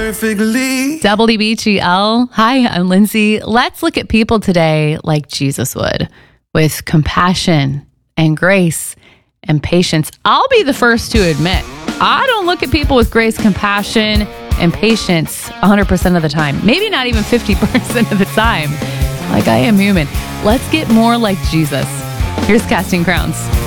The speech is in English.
perfectly. WBGL. Hi, I'm Lindsay. Let's look at people today like Jesus would, with compassion and grace and patience. I'll be the first to admit, I don't look at people with grace, compassion, and patience 100% of the time. Maybe not even 50% of the time. Like, I am human. Let's get more like Jesus. Here's Casting Crowns.